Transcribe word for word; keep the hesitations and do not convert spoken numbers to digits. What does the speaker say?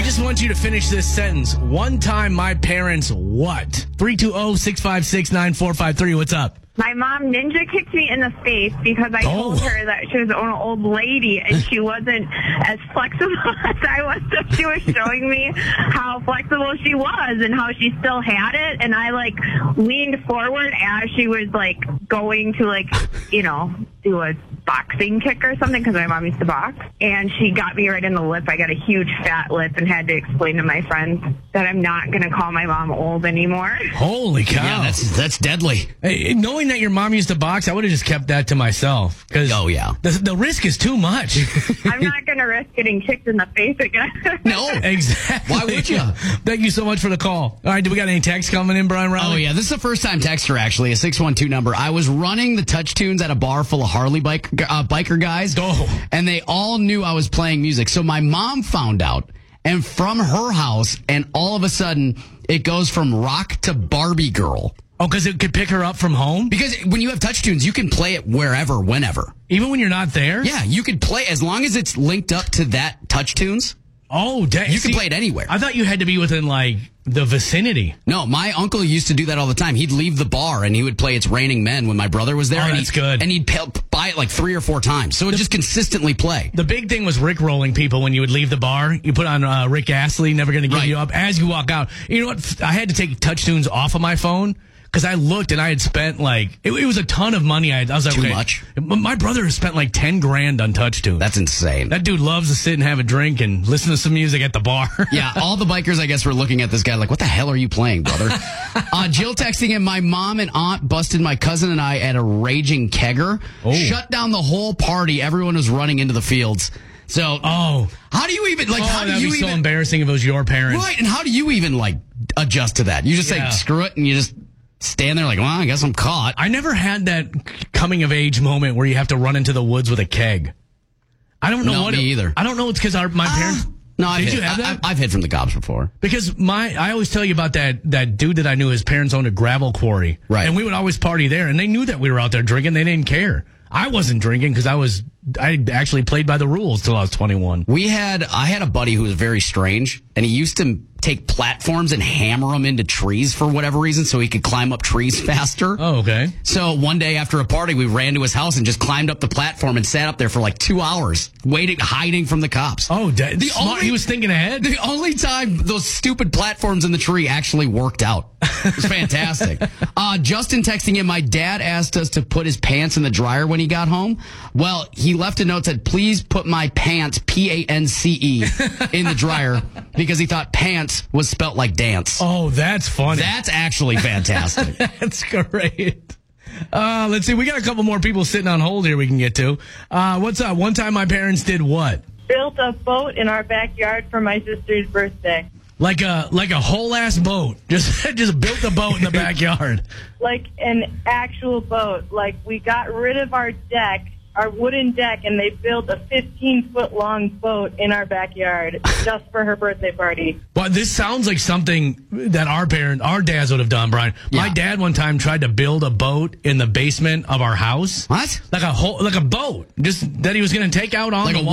just want you to finish this sentence. One time my parents what? three two zero, six five six, nine four five three. What's up? My mom ninja kicked me in the face because I Oh. told her that she was an old lady and she wasn't as flexible as I was. So she was showing me how flexible she was and how she still had it. And I, like, leaned forward as she was, like, going to, like, you know, do a boxing kick or something because my mom used to box. And she got me right in the lip. I got a huge fat lip and had to explain to my friends that I'm not going to call my mom old anymore. Holy cow. Yeah, that's that's deadly. Hey, knowing that your mom used to box, I would have just kept that to myself. Cause Oh, yeah. The, the risk is too much. I'm not going to risk getting kicked in the face again. No. Exactly. Why would you? Thank you so much for the call. All right, do we got any texts coming in, Brian Riley? Oh, yeah. This is a first-time texter, actually, a six one two number. I was running the touch tunes at a bar full of Harley bike, uh, biker guys, Oh. and they all knew I was playing music. So my mom found out, and from her house, and all of a sudden, it goes from rock to Barbie girl. Oh, because it could pick her up from home? Because when you have touch tunes, you can play it wherever, whenever. Even when you're not there? Yeah, you could play, as long as it's linked up to that touch tunes, Oh, dang. you can play it anywhere. I thought you had to be within, like, the vicinity. No, my uncle used to do that all the time. He'd leave the bar and he would play It's Raining Men when my brother was there. Oh, and that's he'd, good. And he'd pay, buy it like three or four times. So it just consistently play. The big thing was Rick-rolling people when you would leave the bar. You put on uh, Rick Astley, Never Gonna Give Right. You Up, as you walk out. You know what? I had to take touch tunes off of my phone because I looked and I had spent, like, it, it was a ton of money. I, I was like, Too okay. much? My brother has spent like ten grand on touch tunes. That's insane. That dude loves to sit and have a drink and listen to some music at the bar. Yeah, all the bikers, I guess, were looking at this guy like, what the hell are you playing, brother? uh, Jill texting him, my mom and aunt busted my cousin and I at a raging kegger. Oh. Shut down the whole party. Everyone was running into the fields. So, Oh. how do you even, like, oh, how do that'd you be so even... embarrassing if it was your parents. Right, and how do you even, like, adjust to that? You just Yeah. say, screw it, and you just stand there like, well, I guess I'm caught. I never had that coming of age moment where you have to run into the woods with a keg. I don't know Not what me it- either. I don't know. It's because our my parents. No, I've Did hid, you have I, that? I, I've hid from the cops before. Because my, I always tell you about that that dude that I knew. His parents owned a gravel quarry, Right. And we would always party there, and they knew that we were out there drinking. They didn't care. I wasn't drinking because I was. I actually played by the rules till I was twenty-one. We had, I had a buddy who was very strange, and he used to take platforms and hammer them into trees for whatever reason so he could climb up trees faster. Oh, okay. So one day after a party, we ran to his house and just climbed up the platform and sat up there for like two hours, waiting, hiding from the cops. Oh, da- The smart. only- He was thinking ahead. The only time those stupid platforms in the tree actually worked out. It was fantastic. uh, Justin texting in, my dad asked us to put his pants in the dryer when he got home. Well, he left a note that said, please put my pants, P A N C E, in the dryer because he thought pants was spelt like dance. Oh, that's funny. That's actually fantastic. That's great. Uh, let's see. We got a couple more people sitting on hold here we can get to. Uh, what's up? One time my parents did what? Built a boat in our backyard for my sister's birthday. Like a like a whole ass boat. Just just built a boat in the backyard. Like an actual boat. Like, we got rid of our deck, our wooden deck, and they built a fifteen-foot long boat in our backyard just for her birthday party. But this sounds like something that our parent, our dads would have done, Brian. My Yeah. dad one time tried to build a boat in the basement of our house. What? Like a whole, like a boat, just that he was going to take out on Like the a water.